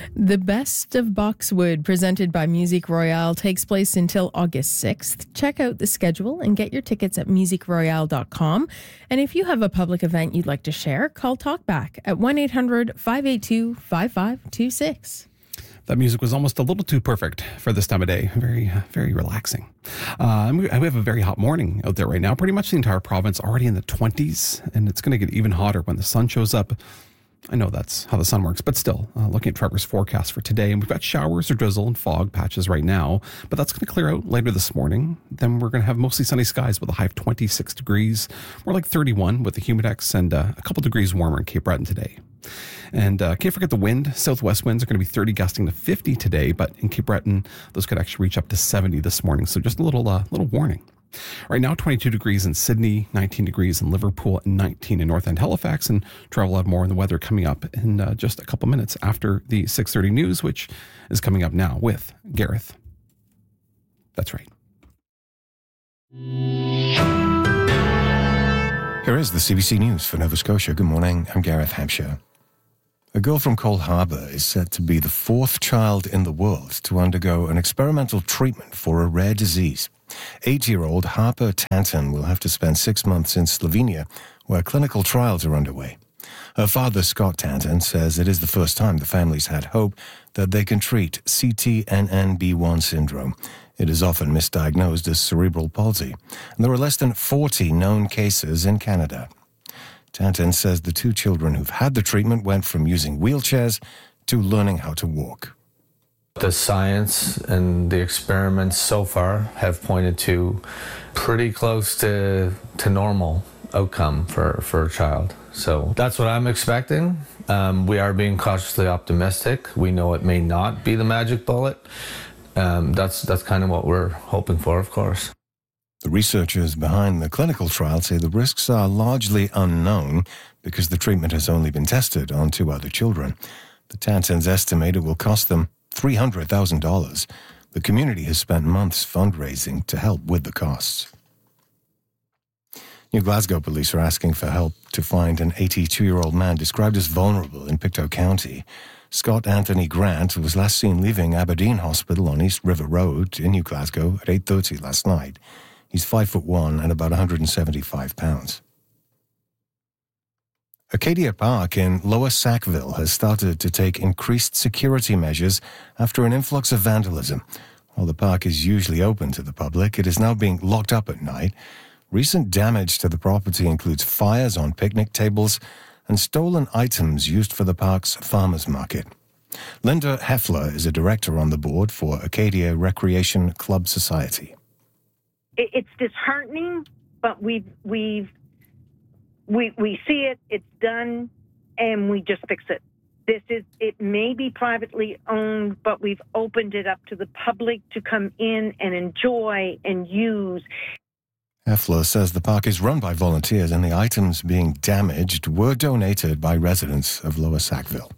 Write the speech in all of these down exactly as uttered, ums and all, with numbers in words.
The Best of Boxwood, presented by Musique Royale, takes place until August sixth. Check out the schedule and get your tickets at musique royale dot com. And if you have a public event you'd like to share, call Talkback at one eight hundred five eight two five five two six. That music was almost a little too perfect for this time of day. Very, very relaxing. Uh, we have a very hot morning out there right now. Pretty much the entire province already in the twenties, and it's going to get even hotter when the sun shows up. I know that's how the sun works, but still, uh, looking at Trevor's forecast for today, and we've got showers or drizzle and fog patches right now, but that's going to clear out later this morning. Then we're going to have mostly sunny skies with a high of twenty-six degrees, more like thirty-one with the humidex, and uh, a couple degrees warmer in Cape Breton today. And uh, can't forget the wind. Southwest winds are going to be thirty, gusting to fifty today, but in Cape Breton, those could actually reach up to seventy this morning. So just a little, uh, little warning. Right now, twenty-two degrees in Sydney, nineteen degrees in Liverpool, and nineteen in North End Halifax. And Trevor will have more on the weather coming up in uh, just a couple minutes after the six thirty news, which is coming up now with Gareth. That's right. Here is the C B C News for Nova Scotia. Good morning, I'm Gareth Hampshire. A girl from Cole Harbour is said to be the fourth child in the world to undergo an experimental treatment for a rare disease. Eight-year-old Harper Tanton will have to spend six months in Slovenia, where clinical trials are underway. Her father, Scott Tanton, says it is the first time the family's had hope that they can treat C T N N B one syndrome. It is often misdiagnosed as cerebral palsy, and there are less than forty known cases in Canada. Tanton says the two children who've had the treatment went from using wheelchairs to learning how to walk. The science and the experiments so far have pointed to pretty close to to normal outcome for, for a child. So that's what I'm expecting. Um, we are being cautiously optimistic. We know it may not be the magic bullet. Um, that's that's kind of what we're hoping for, of course. The researchers behind the clinical trial say the risks are largely unknown because the treatment has only been tested on two other children. The Tantons estimate it will cost them three hundred thousand dollars. The community has spent months fundraising to help with the costs. New Glasgow police are asking for help to find an eighty-two-year-old man described as vulnerable in Pictou County. Scott Anthony Grant was last seen leaving Aberdeen Hospital on East River Road in New Glasgow at eight thirty last night. He's five foot one and about one hundred seventy-five pounds. Acadia Park in Lower Sackville has started to take increased security measures after an influx of vandalism. While the park is usually open to the public, it is now being locked up at night. Recent damage to the property includes fires on picnic tables and stolen items used for the park's farmers market. Linda Heffler is a director on the board for Acadia Recreation Club Society. It's disheartening, but we've we've we we see it, it's done, and we just fix it. This is it may be privately owned, but we've opened it up to the public to come in and enjoy and use. Heffler says the park is run by volunteers and the items being damaged were donated by residents of Lower Sackville.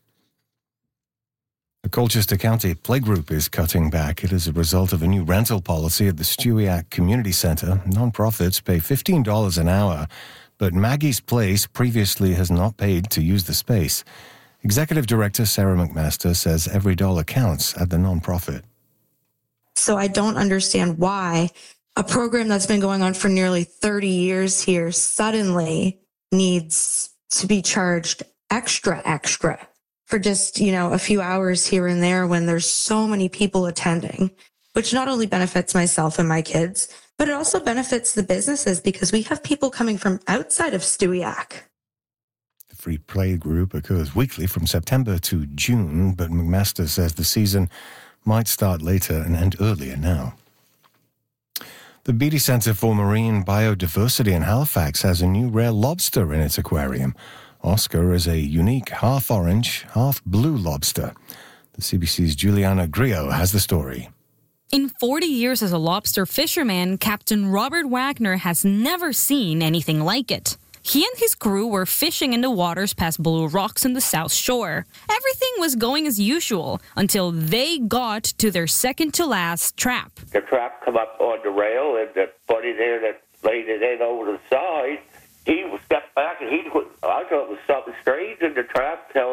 The Colchester County Playgroup is cutting back. It is a result of a new rental policy at the Stewiacke Community Centre. Non-profits pay fifteen dollars an hour, but Maggie's Place previously has not paid to use the space. Executive Director Sarah McMaster says every dollar counts at the non-profit. So I don't understand why a program that's been going on for nearly thirty years here suddenly needs to be charged extra, extra. For just, you know, a few hours here and there when there's so many people attending, which not only benefits myself and my kids, but it also benefits the businesses because we have people coming from outside of Stewiacke. The free play group occurs weekly from September to June, but McMaster says the season might start later and end earlier now. The Beatty Centre for Marine Biodiversity in Halifax has a new rare lobster in its aquarium. Oscar is a unique half-orange, half-blue lobster. The C B C's Juliana Griot has the story. In forty years as a lobster fisherman, Captain Robert Wagner has never seen anything like it. He and his crew were fishing in the waters past Blue Rocks in the South Shore. Everything was going as usual until they got to their second-to-last trap. The trap come up on the rail, and the buddy there that laid it in over the side, he stepped back, and he I thought it was something strange in the trap till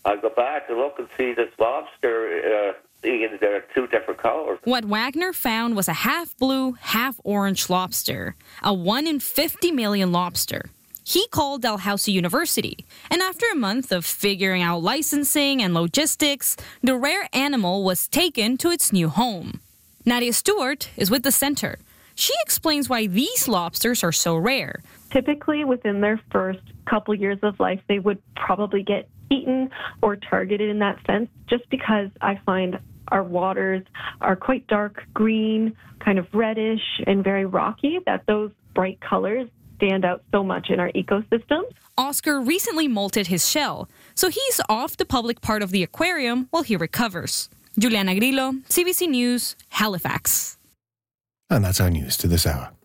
I go back to look and see this lobster, uh, in there are two different colors. What Wagner found was a half blue, half orange lobster, a one in fifty million lobster. He called Dalhousie University, and after a month of figuring out licensing and logistics, the rare animal was taken to its new home. Nadia Stewart is with the center. She explains why these lobsters are so rare. Typically, within their first couple years of life, they would probably get eaten or targeted in that sense, just because I find our waters are quite dark green, kind of reddish, and very rocky, that those bright colors stand out so much in our ecosystems. Oscar recently molted his shell, so he's off the public part of the aquarium while he recovers. Juliana Grillo, C B C News, Halifax. And that's our news to this hour.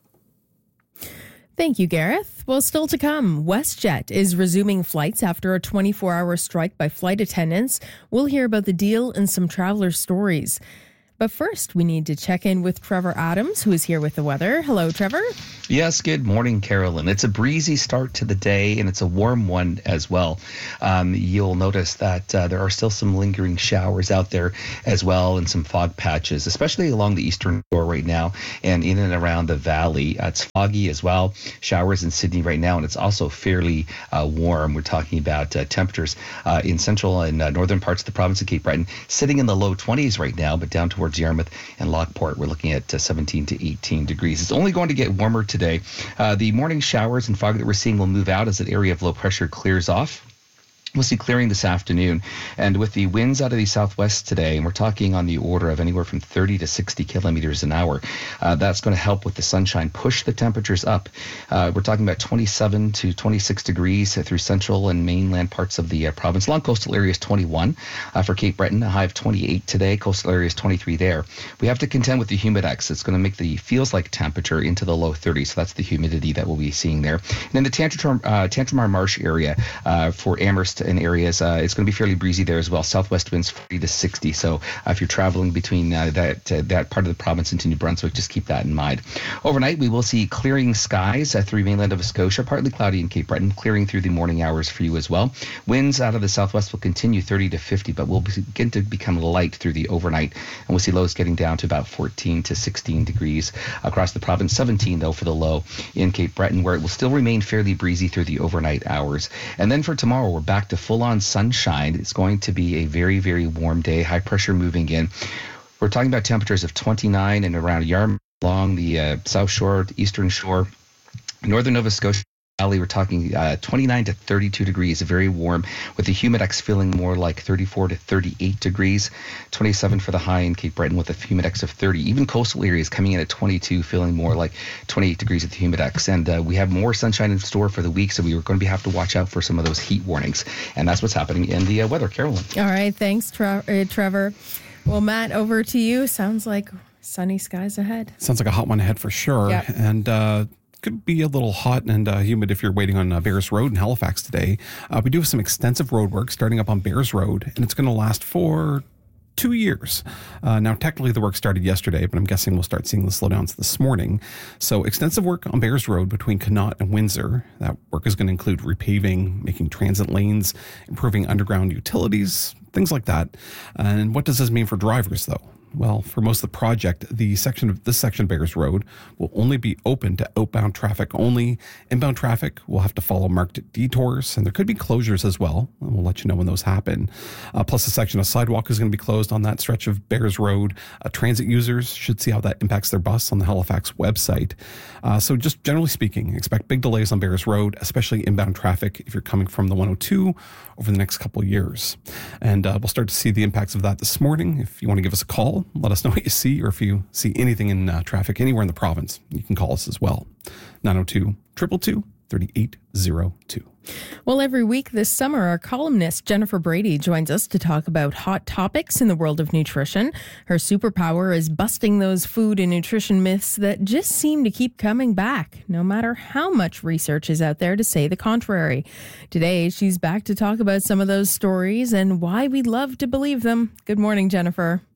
Thank you, Gareth. Well, still to come, WestJet is resuming flights after a twenty-four hour strike by flight attendants. We'll hear about the deal and some traveler stories. But first, we need to check in with Trevor Adams, who is here with the weather. Hello, Trevor. Yes, good morning, Carolyn. It's a breezy start to the day, and it's a warm one as well. Um, you'll notice that uh, there are still some lingering showers out there as well, and some fog patches, especially along the eastern shore right now and in and around the valley. Uh, it's foggy as well. Showers in Sydney right now, and it's also fairly uh, warm. We're talking about uh, temperatures uh, in central and uh, northern parts of the province of Cape Breton, sitting in the low twenties right now, but down towards Yarmouth and Lockport, we're looking at uh, seventeen to eighteen degrees. It's only going to get warmer today. Uh, the morning showers and fog that we're seeing will move out as that area of low pressure clears off. We'll see clearing this afternoon, and with the winds out of the southwest today, and we're talking on the order of anywhere from thirty to sixty kilometers an hour, uh, that's going to help with the sunshine, push the temperatures up. Uh, we're talking about twenty-seven to twenty-six degrees through central and mainland parts of the uh, province. Along coastal areas, twenty-one uh, for Cape Breton, a high of twenty-eight today. Coastal areas, twenty-three there. We have to contend with the humidex. It's going to make the feels like temperature into the low thirties, so that's the humidity that we'll be seeing there. And in the Tantramar, uh, Tantramar Marsh area uh, for Amherst in areas, uh, it's going to be fairly breezy there as well. Southwest winds forty to sixty. So uh, if you're traveling between uh, that uh, that part of the province into New Brunswick, just keep that in mind. Overnight, we will see clearing skies uh, through mainland Nova Scotia, partly cloudy in Cape Breton, clearing through the morning hours for you as well. Winds out of the southwest will continue thirty to fifty, but will begin to become light through the overnight, and we'll see lows getting down to about fourteen to sixteen degrees across the province. seventeen though for the low in Cape Breton, where it will still remain fairly breezy through the overnight hours. And then for tomorrow, we're back to full-on sunshine. It's going to be a very, very warm day, high pressure moving in. We're talking about temperatures of twenty-nine and around Yarmouth, along the uh, south shore, eastern shore, northern Nova Scotia Valley. We're talking uh, twenty-nine to thirty-two degrees, very warm, with the humidex feeling more like thirty-four to thirty-eight degrees. twenty-seven for the high in Cape Breton with a humidex of thirty. Even coastal areas coming in at twenty-two, feeling more like twenty-eight degrees with the humidex. And uh, we have more sunshine in store for the week, so we are going to be, have to watch out for some of those heat warnings. And that's what's happening in the uh, weather. Carolyn. All right. Thanks, Tra- uh, Trevor. Well, Matt, over to you. Sounds like sunny skies ahead. Sounds like a hot one ahead for sure. Yep. And uh, could be a little hot and uh, humid if you're waiting on uh, Bears Road in Halifax today. Uh, we do have some extensive road work starting up on Bears Road, and it's going to last for two years. Uh, now, technically, the work started yesterday, but I'm guessing we'll start seeing the slowdowns this morning. So extensive work on Bears Road between Connaught and Windsor. That work is going to include repaving, making transit lanes, improving underground utilities, things like that. And what does this mean for drivers, though? Well, for most of the project, the section of this section of Bears Road will only be open to outbound traffic only. Inbound traffic will have to follow marked detours, and there could be closures as well. And we'll let you know when those happen. Uh, plus, a section of sidewalk is going to be closed on that stretch of Bears Road. Uh, transit users should see how that impacts their bus on the Halifax website. Uh, so just generally speaking, expect big delays on Bears Road, especially inbound traffic if you're coming from the one oh two over the next couple of years. And uh, we'll start to see the impacts of that this morning. If you want to give us a call, let us know what you see, or if you see anything in uh, traffic anywhere in the province, you can call us as well. nine oh two, two two two, three eight oh two. Well, every week this summer, our columnist Jennifer Brady joins us to talk about hot topics in the world of nutrition. Her superpower is busting those food and nutrition myths that just seem to keep coming back, no matter how much research is out there to say the contrary. Today, she's back to talk about some of those stories and why we love to believe them. Good morning, Jennifer.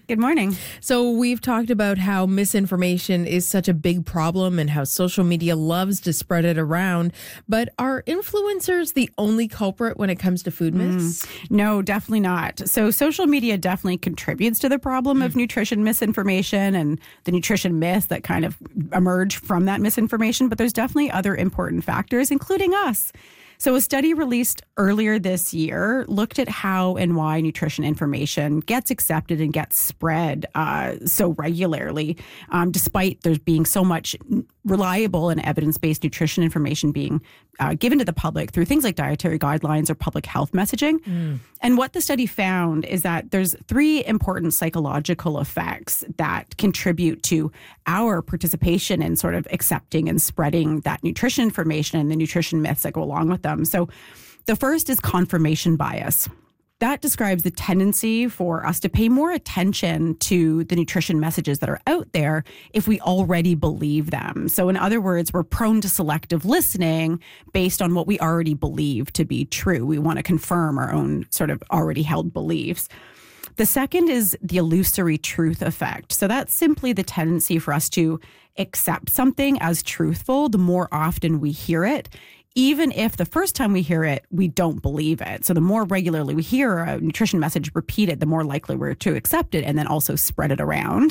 Good morning. So we've talked about how misinformation is such a big problem and how social media loves to spread it around. But are influencers the only culprit when it comes to food myths? Mm. No, definitely not. So social media definitely contributes to the problem mm. of nutrition misinformation and the nutrition myths that kind of emerge from that misinformation. But there's definitely other important factors, including us. So a study released earlier this year looked at how and why nutrition information gets accepted and gets spread uh, so regularly, um, despite there being so much reliable and evidence-based nutrition information being uh, given to the public through things like dietary guidelines or public health messaging. Mm. And what the study found is that there's three important psychological effects that contribute to our participation in sort of accepting and spreading that nutrition information and the nutrition myths that go along with them. So the first is confirmation bias. That describes the tendency for us to pay more attention to the nutrition messages that are out there if we already believe them. So in other words, we're prone to selective listening based on what we already believe to be true. We want to confirm our own sort of already held beliefs. The second is the illusory truth effect. So that's simply the tendency for us to accept something as truthful the more often we hear it, even if the first time we hear it, we don't believe it. So the more regularly we hear a nutrition message repeated, the more likely we're to accept it and then also spread it around.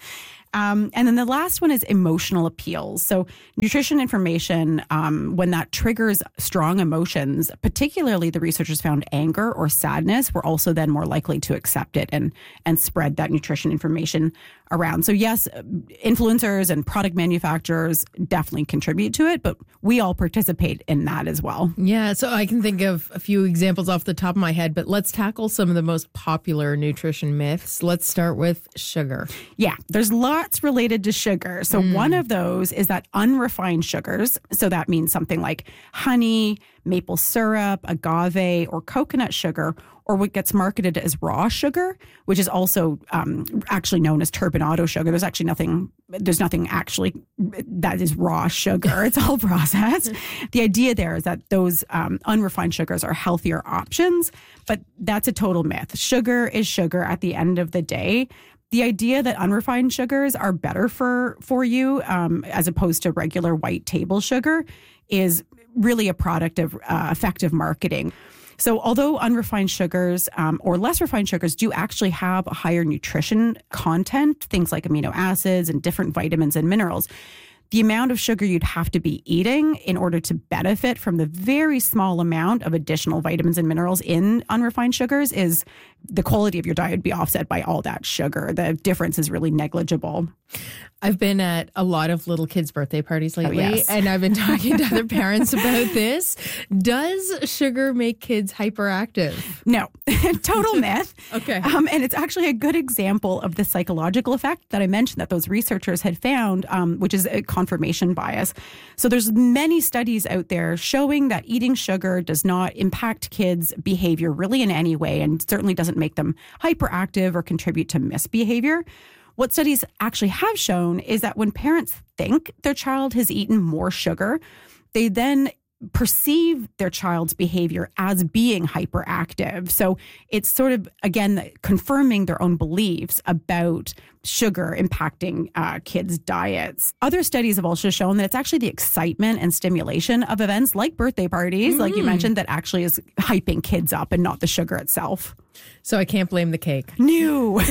Um, and then the last one is emotional appeals. So nutrition information, um, when that triggers strong emotions, particularly the researchers found anger or sadness, were also then more likely to accept it and and spread that nutrition information around. So yes, influencers and product manufacturers definitely contribute to it, but we all participate in that as well. Yeah, so I can think of a few examples off the top of my head, but let's tackle some of the most popular nutrition myths. Let's start with sugar. Yeah, there's lots related to sugar. So mm. one of those is that unrefined sugars, so that means something like honey, maple syrup, agave, or coconut sugar, or what gets marketed as raw sugar, which is also um, actually known as turbinado sugar. There's actually nothing, there's nothing actually that is raw sugar. It's all processed. The idea there is that those um, unrefined sugars are healthier options, but that's a total myth. Sugar is sugar at the end of the day. The idea that unrefined sugars are better for, for you um, as opposed to regular white table sugar is really a product of uh, effective marketing. So although unrefined sugars um, or less refined sugars do actually have a higher nutrition content, things like amino acids and different vitamins and minerals, the amount of sugar you'd have to be eating in order to benefit from the very small amount of additional vitamins and minerals in unrefined sugars is the quality of your diet would be offset by all that sugar. The difference is really negligible. I've been at a lot of little kids' birthday parties lately, oh, yes. and I've been talking to other parents about this. Does sugar make kids hyperactive? No, total myth. Okay. Um, and it's actually a good example of the psychological effect that I mentioned that those researchers had found, um, which is a confirmation bias. So there's many studies out there showing that eating sugar does not impact kids' behavior really in any way, and certainly doesn't make them hyperactive or contribute to misbehavior. What studies actually have shown is that when parents think their child has eaten more sugar, they then perceive their child's behavior as being hyperactive. So it's sort of, again, confirming their own beliefs about sugar impacting uh, kids' diets. Other studies have also shown that it's actually the excitement and stimulation of events like birthday parties, mm. like you mentioned, that actually is hyping kids up and not the sugar itself. So I can't blame the cake. No.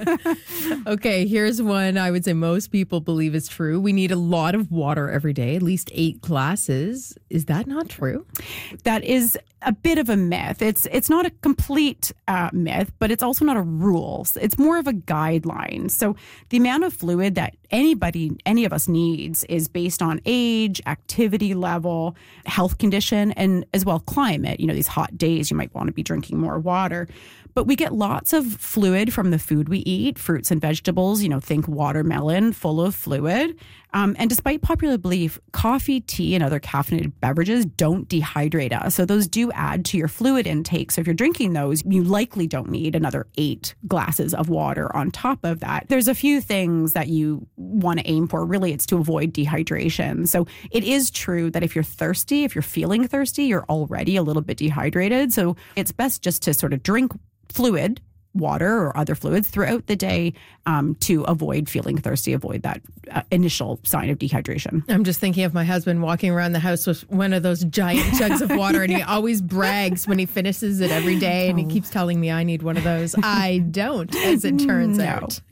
Okay, here's one I would say most people believe is true. We need a lot of water every day, at least eight glasses. Is that not true? That is a bit of a myth. It's it's not a complete uh, myth, but it's also not a rule. It's more of a guideline. So the amount of fluid that anybody, any of us needs is based on age, activity level, health condition, and as well climate. You know, these hot days, you might want to be drinking more water. But we get lots of fluid from the food we eat, fruits and vegetables, you know, think watermelon, full of fluid. Um, and despite popular belief, coffee, tea, and other caffeinated beverages don't dehydrate us. So those do add to your fluid intake. So if you're drinking those, you likely don't need another eight glasses of water on top of that. There's a few things that you want to aim for. Really, it's to avoid dehydration. So it is true that if you're thirsty, if you're feeling thirsty, you're already a little bit dehydrated. So it's best just to sort of drink fluid water or other fluids throughout the day um, to avoid feeling thirsty, avoid that uh, initial sign of dehydration. I'm just thinking of my husband walking around the house with one of those giant jugs of water, and he always brags when he finishes it every day, and he keeps telling me I need one of those. I don't, as it turns No. out.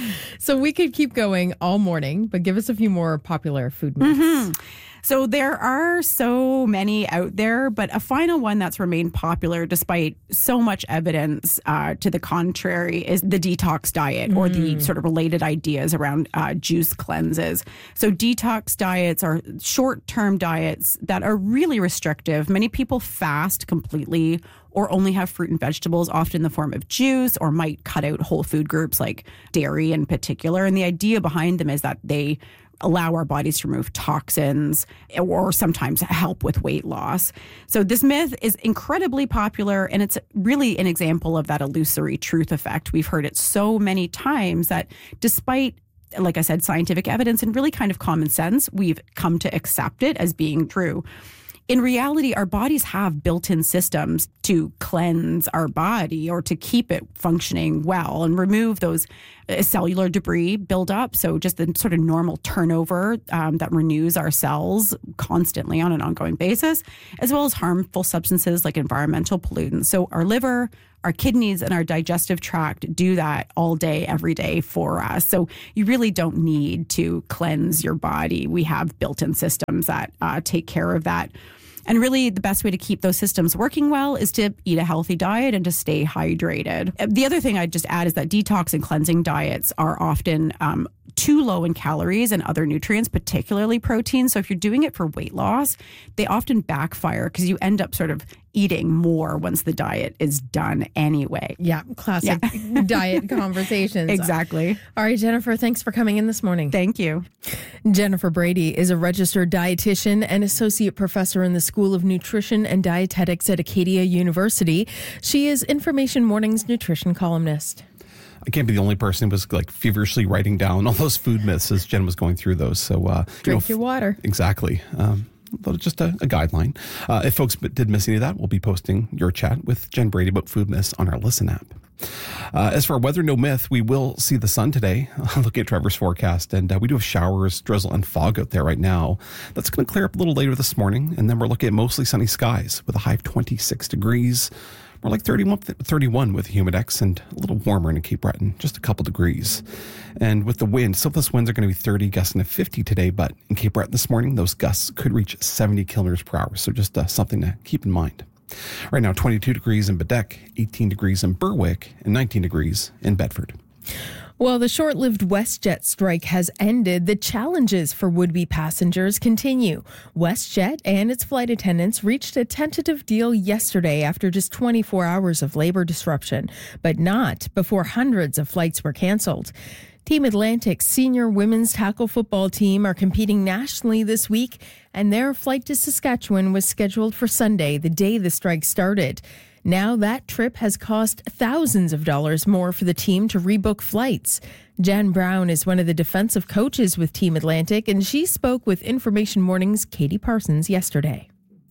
So we could keep going all morning, but give us a few more popular food myths. Mm-hmm. So there are so many out there, but a final one that's remained popular despite so much evidence uh, to the contrary is the detox diet mm. or the sort of related ideas around uh, juice cleanses. So detox diets are short-term diets that are really restrictive. Many people fast completely or only have fruit and vegetables, often in the form of juice, or might cut out whole food groups like dairy in particular. And the idea behind them is that they allow our bodies to remove toxins or sometimes help with weight loss. So this myth is incredibly popular, and it's really an example of that illusory truth effect. We've heard it so many times that despite, like I said, scientific evidence and really kind of common sense, we've come to accept it as being true. In reality, our bodies have built-in systems to cleanse our body or to keep it functioning well and remove those uh, cellular debris buildup. So just the sort of normal turnover um, that renews our cells constantly on an ongoing basis, as well as harmful substances like environmental pollutants. So our liver, our kidneys, and our digestive tract do that all day, every day for us. So you really don't need to cleanse your body. We have built-in systems that uh, take care of that. And really, the best way to keep those systems working well is to eat a healthy diet and to stay hydrated. The other thing I'd just add is that detox and cleansing diets are often um, too low in calories and other nutrients, particularly protein. So if you're doing it for weight loss, they often backfire because you end up sort of eating more once the diet is done anyway. Yeah, classic yeah. diet conversations. Exactly. All right, Jennifer, thanks for coming in this morning. Thank you. Jennifer Brady is a registered dietitian and associate professor in the School of Nutrition and Dietetics at Acadia University. She is Information Morning's nutrition columnist. I can't be the only person who was like feverishly writing down all those food myths as Jen was going through those. So uh, drink you know, your water. Exactly. Um, just a, a guideline. Uh, if folks did miss any of that, we'll be posting your chat with Jen Brady about food myths on our Listen app. Uh, as for our weather, no myth, we will see the sun today. Looking at Trevor's forecast, and uh, we do have showers, drizzle, and fog out there right now. That's going to clear up a little later this morning, and then we're looking at mostly sunny skies with a high of twenty-six degrees. We're like thirty-one, thirty-one with Humidex, and a little warmer in Cape Breton, just a couple degrees. And with the wind, southwest winds are going to be thirty, gusting to fifty today, but in Cape Breton this morning, those gusts could reach seventy kilometers per hour. So just uh, something to keep in mind. Right now, twenty-two degrees in Bedeque, eighteen degrees in Berwick, and nineteen degrees in Bedford. Well, the short-lived WestJet strike has ended. The challenges for would-be passengers continue. WestJet and its flight attendants reached a tentative deal yesterday after just twenty-four hours of labor disruption, but not before hundreds of flights were canceled. Team Atlantic's senior women's tackle football team are competing nationally this week, and their flight to Saskatchewan was scheduled for Sunday, the day the strike started. Now that trip has cost thousands of dollars more for the team to rebook flights. Jan Brown is one of the defensive coaches with Team Atlantic, and she spoke with Information Morning's Katie Parsons yesterday.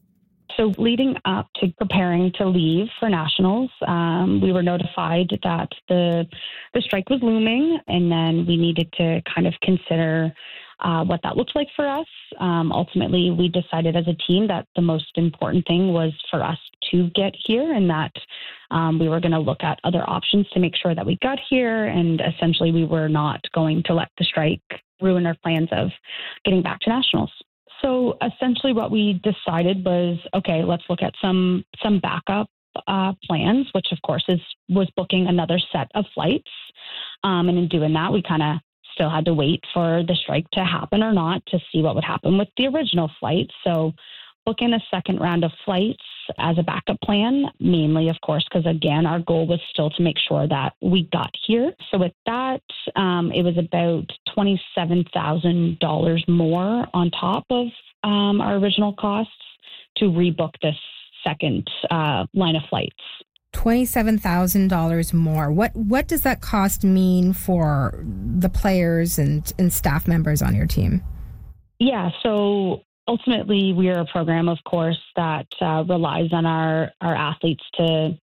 So leading up to preparing to leave for nationals, um, we were notified that the the strike was looming, and then we needed to kind of consider uh, what that looked like for us. Um, ultimately, we decided as a team that the most important thing was for us to get here, and that um, we were going to look at other options to make sure that we got here, and essentially we were not going to let the strike ruin our plans of getting back to nationals. So essentially what we decided was, okay, let's look at some some backup uh, plans, which of course is was booking another set of flights. Um, and in doing that, we kind of still had to wait for the strike to happen or not to see what would happen with the original flight. So booking a second round of flights as a backup plan, mainly, of course, because again, our goal was still to make sure that we got here. So with that, um, it was about twenty-seven thousand dollars more on top of um, our original costs to rebook this second uh, line of flights. twenty-seven thousand dollars more. What what does that cost mean for the players and, and staff members on your team? Yeah, so ultimately, we are a program, of course, that uh, relies on our, our athletes to to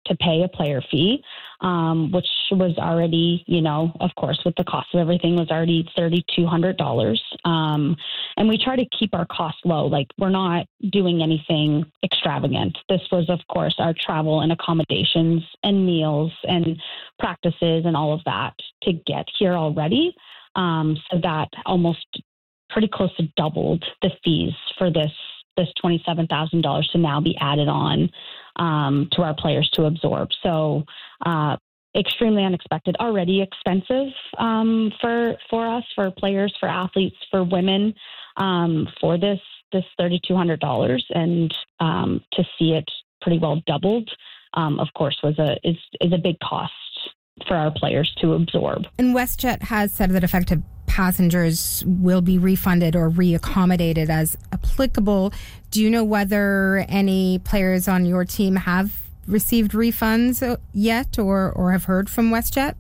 to pay a player fee, um, which was already, you know, of course, with the cost of everything was already three thousand two hundred dollars. Um, and we try to keep our costs low. Like, we're not doing anything extravagant. This was, of course, our travel and accommodations and meals and practices and all of that to get here already. Um, so that almost pretty close to doubled the fees for this this twenty-seven thousand dollars to now be added on um, to our players to absorb. So uh, extremely unexpected, already expensive um, for for us, for players, for athletes, for women, um, for this this three thousand two hundred dollars, and um, to see it pretty well doubled, um, of course, was a is is a big cost for our players to absorb. And WestJet has said that affected passengers will be refunded or reaccommodated as applicable. Do you know whether any players on your team have received refunds yet or, or have heard from WestJet?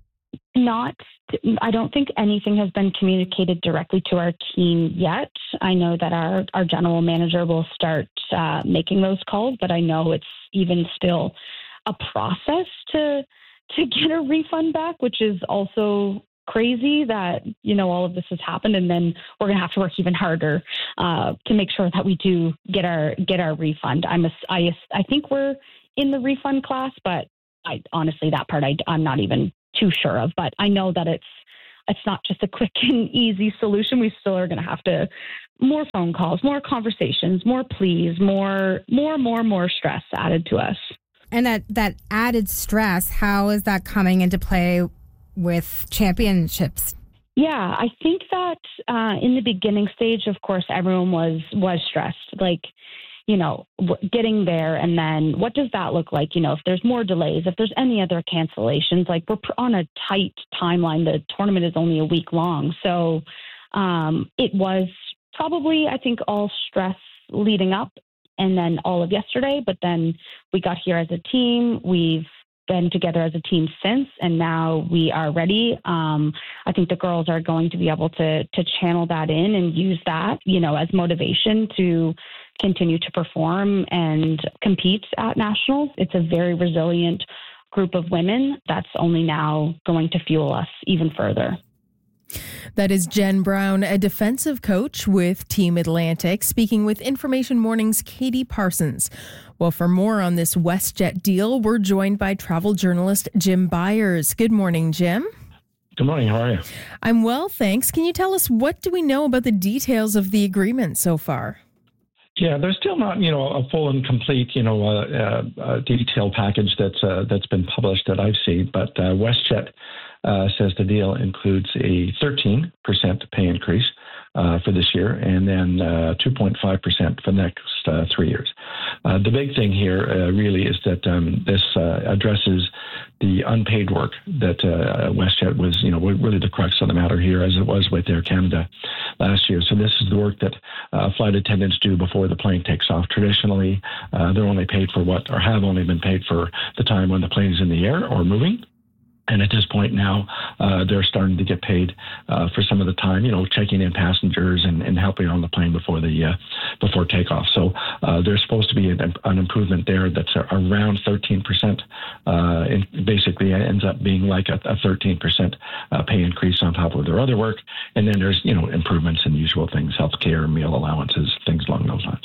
Not, I don't think anything has been communicated directly to our team yet. I know that our, our general manager will start uh, making those calls, but I know it's even still a process to to get a refund back, which is also crazy that, you know, all of this has happened, and then we're going to have to work even harder uh, to make sure that we do get our get our refund. I'm a, I, I think we're in the refund class, but I honestly, that part I, I'm not even too sure of. But I know that it's it's not just a quick and easy solution. We still are going to have to more phone calls, more conversations, more pleas, more more more more stress added to us. And that, that added stress, how is that coming into play with championships? Yeah, I think that uh, in the beginning stage, of course, everyone was was stressed. Like, you know, w- getting there, and then what does that look like? You know, if there's more delays, if there's any other cancellations, like we're pr- on a tight timeline. The tournament is only a week long. So um, it was probably, I think, all stress leading up. And then all of yesterday, but then we got here as a team. We've been together as a team since, and now we are ready. Um, I think the girls are going to be able to to channel that in and use that, you know, as motivation to continue to perform and compete at nationals. It's a very resilient group of women that's only now going to fuel us even further. That is Jen Brown, a defensive coach with Team Atlantic, speaking with Information Morning's Katie Parsons. Well, for more on this WestJet deal, we're joined by travel journalist Jim Byers. Good morning, Jim. Good morning. How are you? I'm well, thanks. Can you tell us, what do we know about the details of the agreement so far? Yeah, there's still not, you know, a full and complete, you know, uh, uh, detailed package that's uh, that's been published that I've seen. But uh, WestJet uh, says the deal includes a thirteen percent pay increase uh, for this year, and then uh, two point five percent for the next uh, three years. Uh, the big thing here uh, really is that um, this uh, addresses the unpaid work that uh, WestJet was, you know, really the crux of the matter here, as it was with Air Canada last year. So this is the work that uh, flight attendants do before the plane takes off. Traditionally, uh, they're only paid for what, or have only been paid for the time when the plane is in the air or moving. And at this point now, uh, they're starting to get paid uh, for some of the time, you know, checking in passengers and, and helping on the plane before the uh, before takeoff. So uh, there's supposed to be an, an improvement there that's around thirteen percent. Uh, it basically ends up being like a, a thirteen percent uh, pay increase on top of their other work. And then there's, you know, improvements in usual things, healthcare, meal allowances, things along those lines.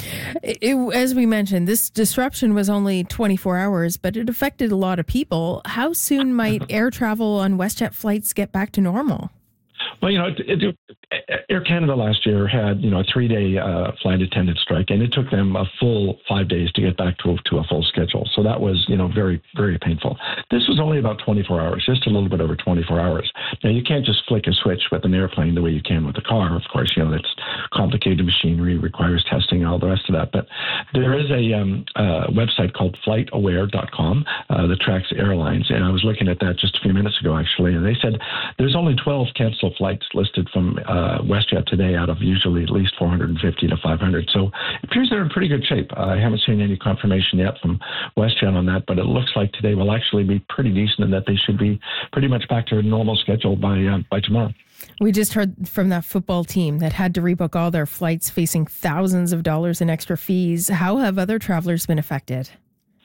It, it, as we mentioned, this disruption was only twenty-four hours, but it affected a lot of people. How soon might air travel on WestJet flights get back to normal? Well, you know, it, it, Air Canada last year had, you know, a three-day uh, flight attendant strike, and it took them a full five days to get back to, to a full schedule. So that was, you know, very, very painful. This was only about twenty-four hours, just a little bit over twenty-four hours. Now, you can't just flick a switch with an airplane the way you can with a car. Of course, you know, that's complicated machinery, requires testing, all the rest of that. But there is a um, uh, website called flight aware dot com uh, that tracks airlines, and I was looking at that just a few minutes ago, actually, and they said there's only twelve canceled flights listed from uh, WestJet today out of usually at least four hundred fifty to five hundred. So it appears they're in pretty good shape. Uh, I haven't seen any confirmation yet from WestJet on that, but it looks like today will actually be pretty decent and that they should be pretty much back to a normal schedule by uh, by tomorrow. We just heard from that football team that had to rebook all their flights, facing thousands of dollars in extra fees. How have other travelers been affected?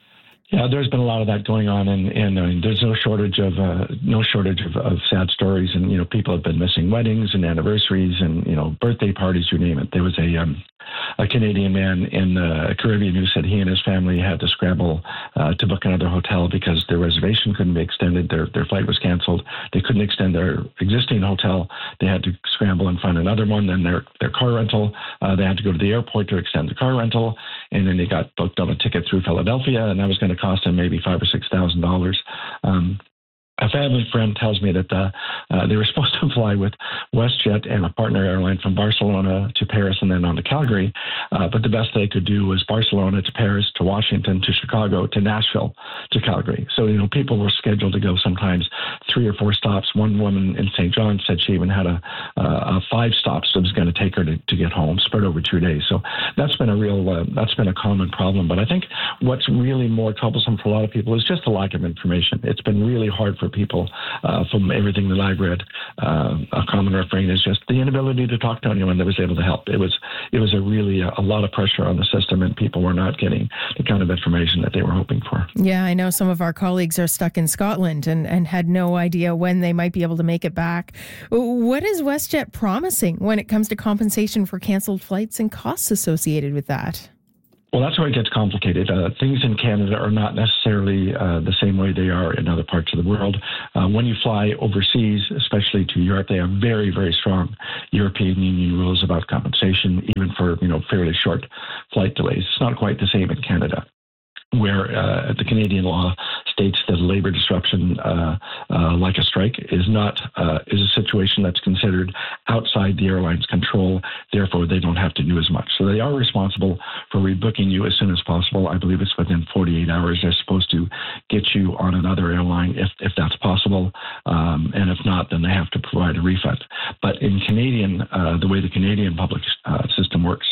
Yeah, there's been a lot of that going on, and, and I mean, there's no shortage of uh, no shortage of, of sad stories, and you know, people have been missing weddings and anniversaries, and you know, birthday parties, you name it. There was a um, a Canadian man in the Caribbean who said he and his family had to scramble uh, to book another hotel because their reservation couldn't be extended. Their their flight was canceled. They couldn't extend their existing hotel. They had to scramble and find another one. Then their their car rental, uh, they had to go to the airport to extend the car rental, and then they got booked on a ticket through Philadelphia, and that was going to cost them maybe five or six thousand dollars. Um, A family friend tells me that uh, uh, they were supposed to fly with WestJet and a partner airline from Barcelona to Paris and then on to Calgary. Uh, but the best they could do was Barcelona to Paris to Washington to Chicago to Nashville to Calgary. So, you know, people were scheduled to go sometimes three or four stops. One woman in Saint John said she even had a, uh, a five stops that was going to take her to, to get home, spread over two days. So that's been a real, uh, that's been a common problem. But I think what's really more troublesome for a lot of people is just the lack of information. It's been really hard for people uh, from everything that I've read. Uh, a common refrain is just the inability to talk to anyone that was able to help. It was it was a really a, a lot of pressure on the system, and people were not getting the kind of information that they were hoping for. Yeah, I know some of our colleagues are stuck in Scotland and, and had no idea when they might be able to make it back. What is WestJet promising when it comes to compensation for canceled flights and costs associated with that? Well, that's where it gets complicated. Uh, things in Canada are not necessarily uh, the same way they are in other parts of the world. Uh, when you fly overseas, especially to Europe, they have very, very strong European Union rules about compensation, even for, you know, fairly short flight delays. It's not quite the same in Canada, where uh, the Canadian law states that labor disruption, uh, uh, like a strike, is not uh, is a situation that's considered outside the airline's control. Therefore, they don't have to do as much. So they are responsible for rebooking you as soon as possible. I believe it's within forty-eight hours. They're supposed to get you on another airline if if that's possible, um, and if not, then they have to provide a refund. But in Canadian, uh, the way the Canadian public uh, system works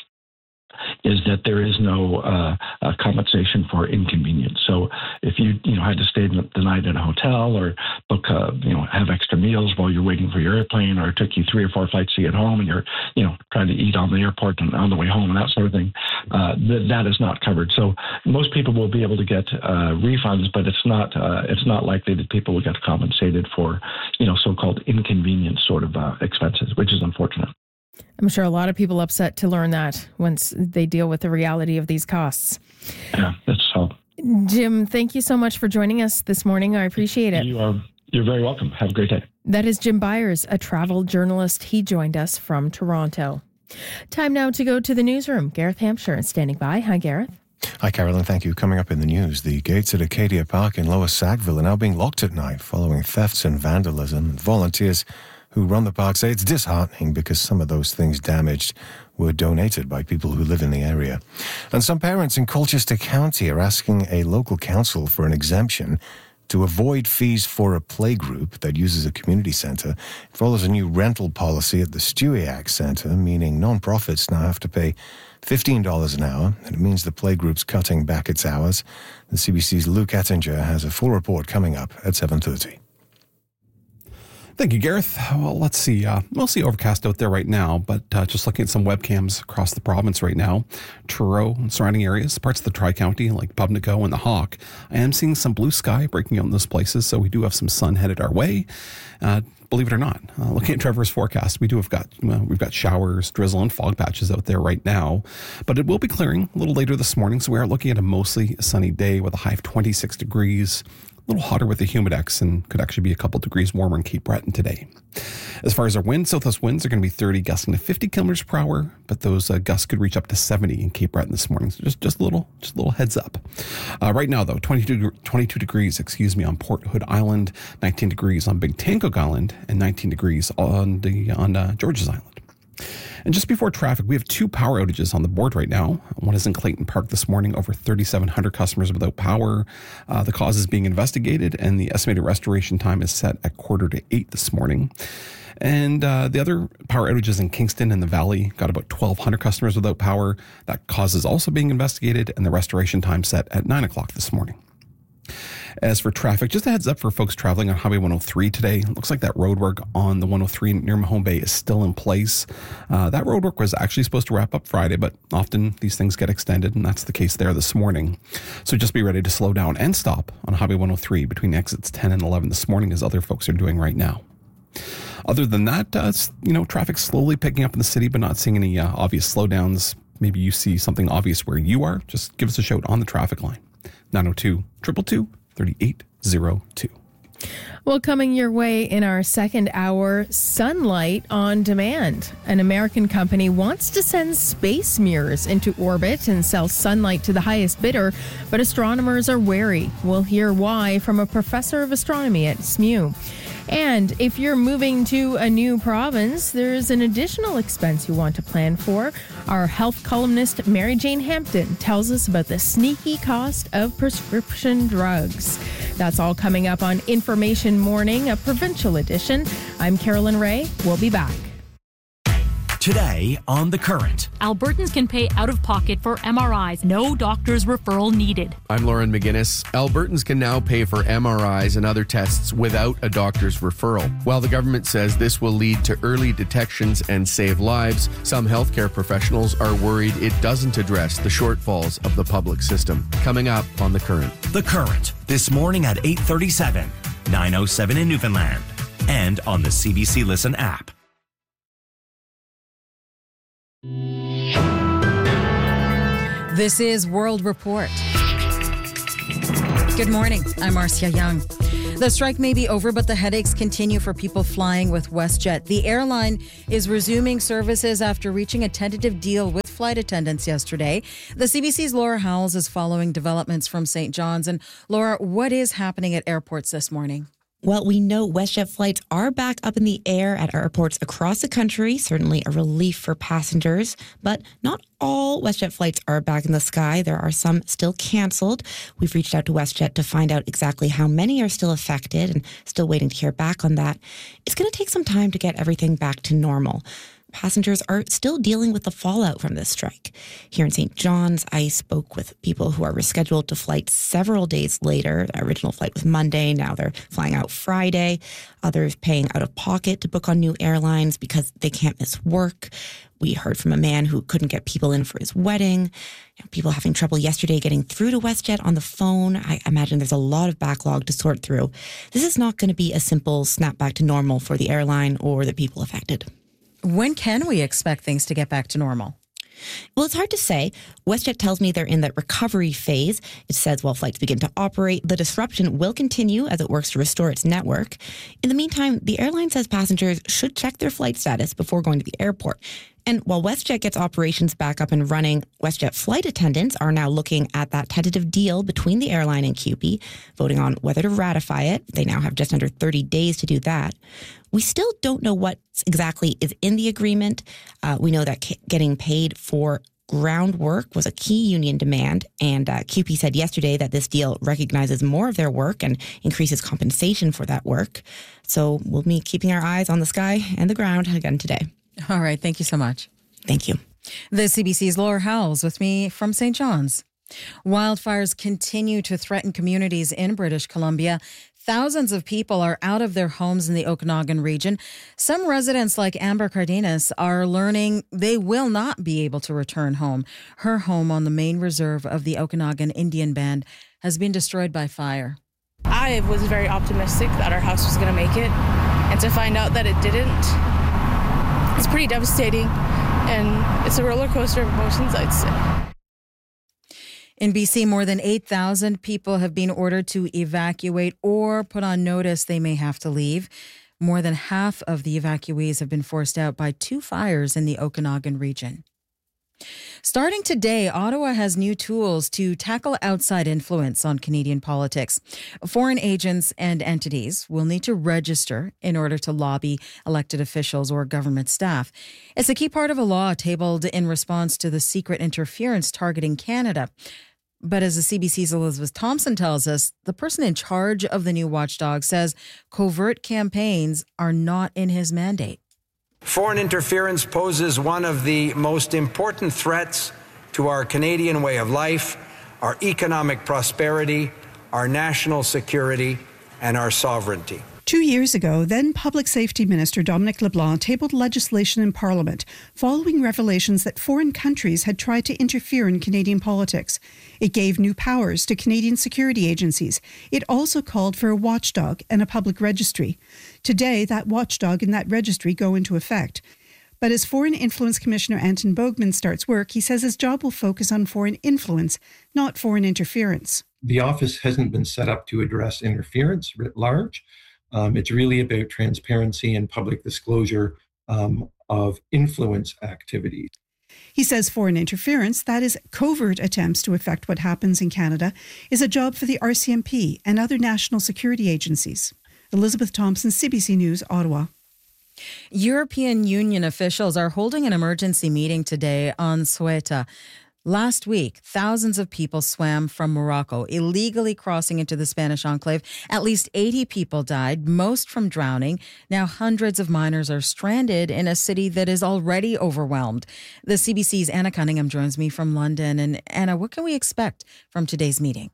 is that there is no uh, uh, compensation for inconvenience. So if you you know had to stay the night in a hotel or book uh, you know have extra meals while you're waiting for your airplane, or it took you three or four flights to get home and you're you know trying to eat on the airport and on the way home and that sort of thing, uh, th- that is not covered. So most people will be able to get uh, refunds, but it's not uh, it's not likely that people will get compensated for you know so-called inconvenience sort of uh, expenses, which is unfortunate. I'm sure a lot of people upset to learn that once they deal with the reality of these costs. Yeah, that's so. Jim, thank you so much for joining us this morning. I appreciate it. You are, you're very welcome. Have a great day. That is Jim Byers, a travel journalist. He joined us from Toronto. Time now to go to the newsroom. Gareth Hampshire is standing by. Hi, Gareth. Hi, Carolyn. Thank you. Coming up in the news, the gates at Acadia Park in Lower Sackville are now being locked at night following thefts and vandalism. And volunteers who run the park say it's disheartening because some of those things damaged were donated by people who live in the area. And some parents in Colchester County are asking a local council for an exemption to avoid fees for a playgroup that uses a community centre. It follows a new rental policy at the Stewiacke Centre, meaning non-profits now have to pay fifteen dollars an hour, and it means the playgroup's cutting back its hours. The C B C's Luke Ettinger has a full report coming up at seven thirty. Thank you, Gareth. Well, let's see. Uh, mostly overcast out there right now, but uh, just looking at some webcams across the province right now, Truro and surrounding areas, parts of the Tri-County like Pubnico and the Hawk, I am seeing some blue sky breaking out in those places, so we do have some sun headed our way. Uh, believe it or not, uh, looking at Trevor's forecast, we do have got well, we've got showers, drizzle, and fog patches out there right now, but it will be clearing a little later this morning, so we are looking at a mostly sunny day with a high of twenty-six degrees. A little hotter with the humidex and could actually be a couple degrees warmer in Cape Breton today. As far as our winds, southwest winds are going to be thirty, gusting to fifty kilometers per hour, but those uh, gusts could reach up to seventy in Cape Breton this morning. So just, just a little, just a little heads up. Uh, right now, though, twenty-two, twenty-two degrees, excuse me, on Port Hood Island, nineteen degrees on Big Tancock Island, and nineteen degrees on the on uh, George's Island. And just before traffic, we have two power outages on the board right now. One is in Clayton Park this morning, over thirty-seven hundred customers without power. Uh, the cause is being investigated, and the estimated restoration time is set at quarter to eight this morning. And uh, the other power outages in Kingston and the Valley got about twelve hundred customers without power. That cause is also being investigated, and the restoration time set at nine o'clock this morning. As for traffic, just a heads up for folks traveling on Highway one oh three today. It looks like that road work on the one oh three near Mahone Bay is still in place. Uh, that road work was actually supposed to wrap up Friday, but often these things get extended, and that's the case there this morning. So just be ready to slow down and stop on Highway one oh three between exits ten and eleven this morning, as other folks are doing right now. Other than that, uh, you know, traffic slowly picking up in the city, but not seeing any uh, obvious slowdowns. Maybe you see something obvious where you are. Just give us a shout on the traffic line. nine oh two, two two two, three eight oh two. Well, coming your way in our second hour, Sunlight on Demand. An American company wants to send space mirrors into orbit and sell sunlight to the highest bidder, but astronomers are wary. We'll hear why from a professor of astronomy at S M U. And if you're moving to a new province, there's an additional expense you want to plan for. Our health columnist, Mary Jane Hampton, tells us about the sneaky cost of prescription drugs. That's all coming up on Information Morning, a provincial edition. I'm Carolyn Ray. We'll be back. Today on The Current. Albertans can pay out of pocket for M R Is. No doctor's referral needed. I'm Lauren McGinnis. Albertans can now pay for M R Is and other tests without a doctor's referral. While the government says this will lead to early detections and save lives, some healthcare professionals are worried it doesn't address the shortfalls of the public system. Coming up on The Current. The Current, this morning at eight thirty-seven, nine oh seven in Newfoundland, and on the C B C Listen app. This is World Report. Good morning. I'm Marcia Young. The strike may be over, but the headaches continue for people flying with WestJet. The airline is resuming services after reaching a tentative deal with flight attendants yesterday. The C B C's Laura Howells is following developments from Saint John's. And Laura, what is happening at airports this morning? Well, we know WestJet flights are back up in the air at airports across the country, certainly a relief for passengers, but not all WestJet flights are back in the sky. There are some still canceled. We've reached out to WestJet to find out exactly how many are still affected and still waiting to hear back on that. It's going to take some time to get everything back to normal. Passengers are still dealing with the fallout from this strike. Here in Saint John's, I spoke with people who are rescheduled to flight several days later. The original flight was Monday. Now they're flying out Friday. Others paying out of pocket to book on new airlines because they can't miss work. We heard from a man who couldn't get people in for his wedding. You know, people having trouble yesterday getting through to WestJet on the phone. I imagine there's a lot of backlog to sort through. This is not going to be a simple snap back to normal for the airline or the people affected. When can we expect things to get back to normal? Well, it's hard to say. WestJet tells me they're in the recovery phase. It says while flights begin to operate, the disruption will continue as it works to restore its network. In the meantime, the airline says passengers should check their flight status before going to the airport. And while WestJet gets operations back up and running, WestJet flight attendants are now looking at that tentative deal between the airline and C U P E, voting on whether to ratify it. They now have just under thirty days to do that. We still don't know what exactly is in the agreement. Uh, we know that c- getting paid for ground work was a key union demand, and uh, C U P E said yesterday that this deal recognizes more of their work and increases compensation for that work. So we'll be keeping our eyes on the sky and the ground again today. All right. Thank you so much. Thank you. The C B C's Laura Howells with me from Saint John's. Wildfires continue to threaten communities in British Columbia. Thousands of people are out of their homes in the Okanagan region. Some residents like Amber Cardenas are learning they will not be able to return home. Her home on the main reserve of the Okanagan Indian Band has been destroyed by fire. I was very optimistic that our house was going to make it, and to find out that it didn't, it's pretty devastating, and it's a roller coaster of emotions, I'd say. In B C, more than eight thousand people have been ordered to evacuate or put on notice they may have to leave. More than half of the evacuees have been forced out by two fires in the Okanagan region. Starting today, Ottawa has new tools to tackle outside influence on Canadian politics. Foreign agents and entities will need to register in order to lobby elected officials or government staff. It's a key part of a law tabled in response to the secret interference targeting Canada. But as the C B C's Elizabeth Thompson tells us, the person in charge of the new watchdog says covert campaigns are not in his mandate. Foreign interference poses one of the most important threats to our Canadian way of life, our economic prosperity, our national security and our sovereignty. Two years ago, then Public Safety Minister Dominic LeBlanc tabled legislation in Parliament following revelations that foreign countries had tried to interfere in Canadian politics. It gave new powers to Canadian security agencies. It also called for a watchdog and a public registry. Today, that watchdog and that registry go into effect. But as Foreign Influence Commissioner Anton Bogman starts work, he says his job will focus on foreign influence, not foreign interference. The office hasn't been set up to address interference writ large. Um, it's really about transparency and public disclosure um, of influence activities. He says foreign interference, that is covert attempts to affect what happens in Canada, is a job for the R C M P and other national security agencies. Elizabeth Thompson, C B C News, Ottawa. European Union officials are holding an emergency meeting today on Ceuta. Last week, thousands of people swam from Morocco, illegally crossing into the Spanish enclave. At least eighty people died, most from drowning. Now hundreds of miners are stranded in a city that is already overwhelmed. The C B C's Anna Cunningham joins me from London. And Anna, what can we expect from today's meeting?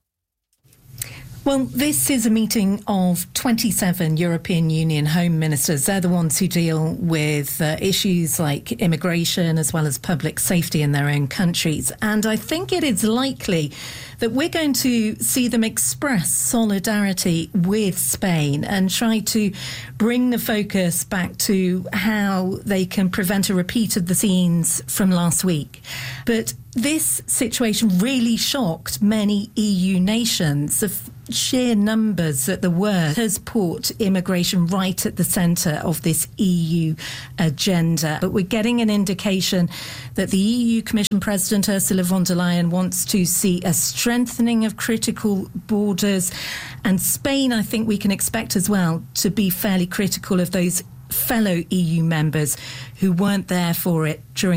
Well, this is a meeting of twenty-seven European Union home ministers. They're the ones who deal with uh, issues like immigration as well as public safety in their own countries. And I think it is likely that we're going to see them express solidarity with Spain and try to bring the focus back to how they can prevent a repeat of the scenes from last week. But this situation really shocked many E U nations. The sheer numbers that there were has put immigration right at the centre of this E U agenda. But we're getting an indication that the E U Commission President Ursula von der Leyen wants to see a strengthening of critical borders. And Spain, I think we can expect as well to be fairly critical of those fellow E U members who weren't there for it during